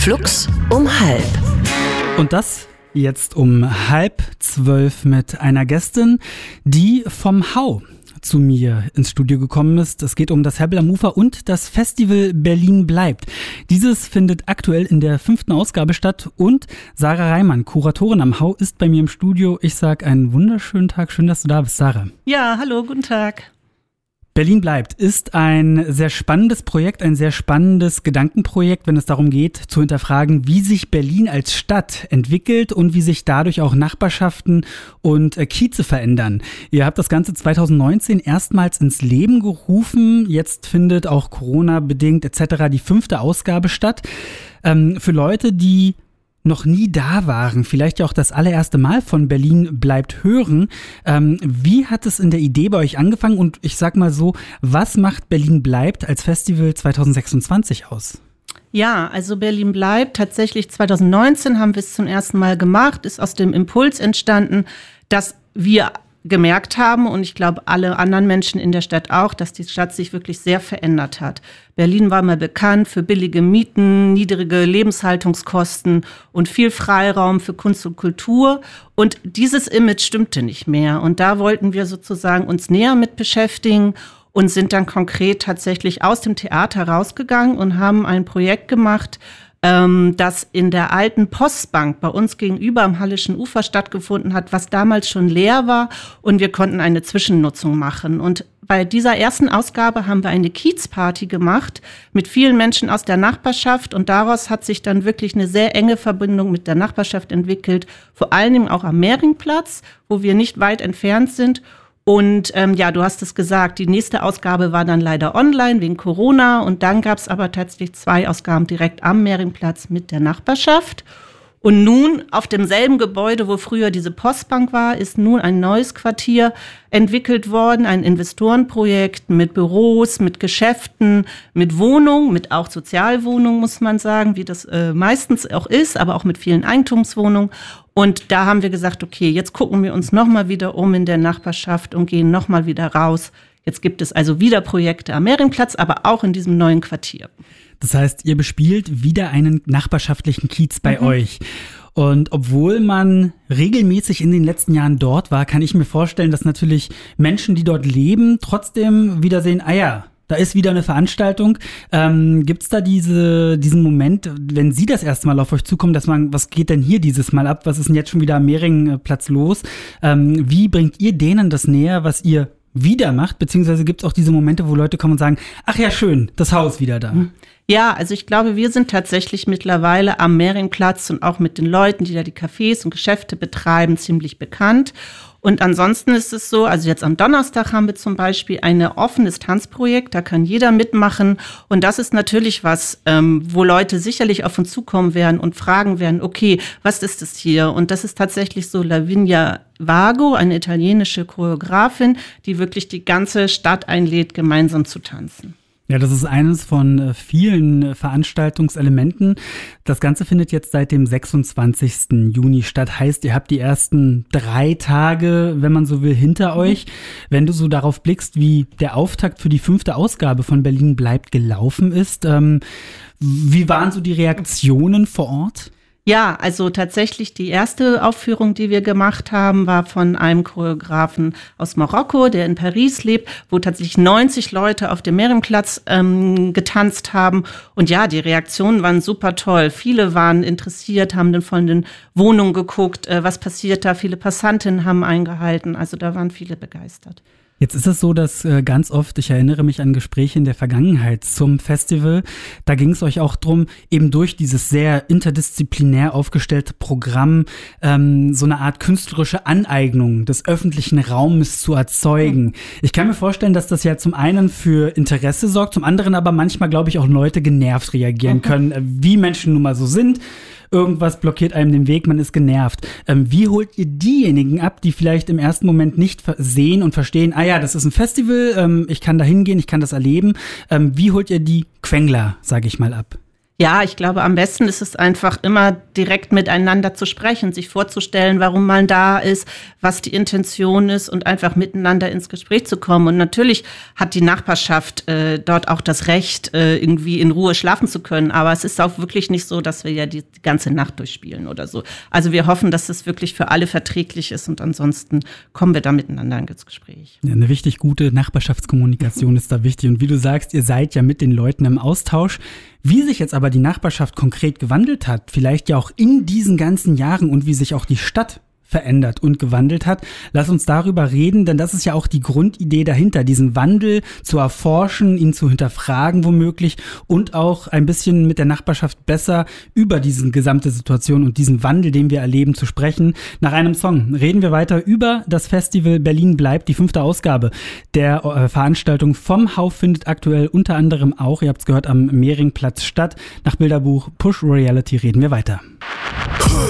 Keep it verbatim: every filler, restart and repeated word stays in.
Flux um halb. Und das jetzt um halb zwölf mit einer Gästin, die vom Hau zu mir ins Studio gekommen ist. Es geht um das Hebbel am Ufer und das Festival Berlin bleibt. Dieses findet aktuell in der fünften Ausgabe statt und Sarah Reimann, Kuratorin am Hau, ist bei mir im Studio. Ich sage einen wunderschönen Tag. Schön, dass du da bist, Sarah. Ja, hallo, guten Tag. Berlin bleibt ist ein sehr spannendes Projekt, ein sehr spannendes Gedankenprojekt, wenn es darum geht, zu hinterfragen, wie sich Berlin als Stadt entwickelt und wie sich dadurch auch Nachbarschaften und äh, Kieze verändern. Ihr habt das Ganze zwanzig neunzehn erstmals ins Leben gerufen. Jetzt findet auch Corona-bedingt et cetera die fünfte Ausgabe statt. Ähm, für Leute, die noch nie da waren, vielleicht ja auch das allererste Mal von Berlin bleibt hören. Ähm, wie hat es in der Idee bei euch angefangen? Und ich sag mal so, was macht Berlin bleibt als Festival zwanzig sechsundzwanzig aus? Ja, also Berlin bleibt tatsächlich zwanzig neunzehn haben wir es zum ersten Mal gemacht, ist aus dem Impuls entstanden, dass wir gemerkt haben, und ich glaube alle anderen Menschen in der Stadt auch, dass die Stadt sich wirklich sehr verändert hat. Berlin war mal bekannt für billige Mieten, niedrige Lebenshaltungskosten und viel Freiraum für Kunst und Kultur. Und dieses Image stimmte nicht mehr. Und da wollten wir sozusagen uns näher mit beschäftigen und sind dann konkret tatsächlich aus dem Theater rausgegangen und haben ein Projekt gemacht, das in der alten Postbank bei uns gegenüber am Hallischen Ufer stattgefunden hat, was damals schon leer war, und wir konnten eine Zwischennutzung machen. Und bei dieser ersten Ausgabe haben wir eine Kiezparty gemacht mit vielen Menschen aus der Nachbarschaft, und daraus hat sich dann wirklich eine sehr enge Verbindung mit der Nachbarschaft entwickelt, vor allen Dingen auch am Mehringplatz, wo wir nicht weit entfernt sind. Und ähm, ja, du hast es gesagt, die nächste Ausgabe war dann leider online wegen Corona, und dann gab es aber tatsächlich zwei Ausgaben direkt am Mehringplatz mit der Nachbarschaft. Und nun auf demselben Gebäude, wo früher diese Postbank war, ist nun ein neues Quartier entwickelt worden, ein Investorenprojekt mit Büros, mit Geschäften, mit Wohnungen, mit auch Sozialwohnungen, muss man sagen, wie das äh, meistens auch ist, aber auch mit vielen Eigentumswohnungen. Und da haben wir gesagt, okay, jetzt gucken wir uns nochmal wieder um in der Nachbarschaft und gehen nochmal wieder raus. Jetzt gibt es also wieder Projekte am Mehringplatz, aber auch in diesem neuen Quartier. Das heißt, ihr bespielt wieder einen nachbarschaftlichen Kiez bei mhm. euch. Und obwohl man regelmäßig in den letzten Jahren dort war, kann ich mir vorstellen, dass natürlich Menschen, die dort leben, trotzdem wieder sehen, ah ja, da ist wieder eine Veranstaltung. Ähm, gibt's da diese, diesen Moment, wenn Sie das erste Mal auf euch zukommen, dass man, was geht denn hier dieses Mal ab? Was ist denn jetzt schon wieder am Mehringplatz los? Ähm, wie bringt ihr denen das näher, was ihr wieder macht? Beziehungsweise gibt's auch diese Momente, wo Leute kommen und sagen, ach ja, schön, das Haus wieder da. Ja, also ich glaube, wir sind tatsächlich mittlerweile am Mehringplatz und auch mit den Leuten, die da die Cafés und Geschäfte betreiben, ziemlich bekannt. Und ansonsten ist es so, also jetzt am Donnerstag haben wir zum Beispiel ein offenes Tanzprojekt, da kann jeder mitmachen. Und das ist natürlich was, ähm, wo Leute sicherlich auf uns zukommen werden und fragen werden, okay, was ist das hier? Und das ist tatsächlich so Lavinia Vago, eine italienische Choreografin, die wirklich die ganze Stadt einlädt, gemeinsam zu tanzen. Ja, das ist eines von vielen Veranstaltungselementen. Das Ganze findet jetzt seit dem sechsundzwanzigsten Juni statt. Heißt, ihr habt die ersten drei Tage, wenn man so will, hinter mhm. euch. Wenn du so darauf blickst, wie der Auftakt für die fünfte Ausgabe von Berlin bleibt gelaufen ist, ähm, wie waren so die Reaktionen vor Ort? Ja, also tatsächlich die erste Aufführung, die wir gemacht haben, war von einem Choreografen aus Marokko, der in Paris lebt, wo tatsächlich neunzig Leute auf dem Mehringplatz ähm, getanzt haben. Und ja, die Reaktionen waren super toll. Viele waren interessiert, haben dann von den Wohnungen geguckt, äh, was passiert da. Viele Passantinnen haben eingehalten. Also da waren viele begeistert. Jetzt ist es so, dass äh, ganz oft, ich erinnere mich an Gespräche in der Vergangenheit zum Festival, da ging es euch auch drum, eben durch dieses sehr interdisziplinär aufgestellte Programm ähm, so eine Art künstlerische Aneignung des öffentlichen Raumes zu erzeugen. Ich kann mir vorstellen, dass das ja zum einen für Interesse sorgt, zum anderen aber manchmal, glaube ich, auch Leute genervt reagieren können, äh, wie Menschen nun mal so sind. Irgendwas blockiert einem den Weg, man ist genervt. Ähm, wie holt ihr diejenigen ab, die vielleicht im ersten Moment nicht sehen und verstehen, ah ja, das ist ein Festival, ähm, ich kann da hingehen, ich kann das erleben. Ähm, wie holt ihr die Quengler, sage ich mal, ab? Ja, ich glaube, am besten ist es einfach immer direkt miteinander zu sprechen, sich vorzustellen, warum man da ist, was die Intention ist und einfach miteinander ins Gespräch zu kommen. Und natürlich hat die Nachbarschaft äh, dort auch das Recht, äh, irgendwie in Ruhe schlafen zu können. Aber es ist auch wirklich nicht so, dass wir ja die, die ganze Nacht durchspielen oder so. Also wir hoffen, dass es wirklich für alle verträglich ist und ansonsten kommen wir da miteinander ins Gespräch. Ja, eine richtig gute Nachbarschaftskommunikation ist da wichtig. Und wie du sagst, ihr seid ja mit den Leuten im Austausch. Wie sich jetzt aber die Nachbarschaft konkret gewandelt hat, vielleicht ja auch in diesen ganzen Jahren und wie sich auch die Stadt verändert und gewandelt hat. Lass uns darüber reden, denn das ist ja auch die Grundidee dahinter, diesen Wandel zu erforschen, ihn zu hinterfragen womöglich und auch ein bisschen mit der Nachbarschaft besser über diese gesamte Situation und diesen Wandel, den wir erleben, zu sprechen. Nach einem Song reden wir weiter über das Festival Berlin bleibt. Die fünfte Ausgabe der äh, Veranstaltung vom Hau findet aktuell unter anderem auch, ihr habt es gehört, am Mehringplatz statt. Nach Bilderbuch Push Reality reden wir weiter.